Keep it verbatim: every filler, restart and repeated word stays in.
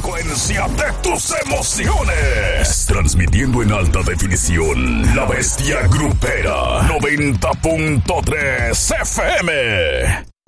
frecuencia de tus emociones. Transmitiendo en alta definición, La Bestia Grupera noventa punto tres F M.